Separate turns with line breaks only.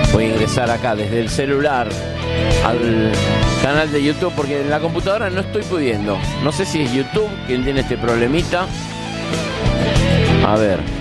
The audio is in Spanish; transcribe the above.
Voy a ingresar acá desde el celular al canal de YouTube porque en la computadora no estoy pudiendo. No sé si es YouTube quien tiene este problemita. A ver.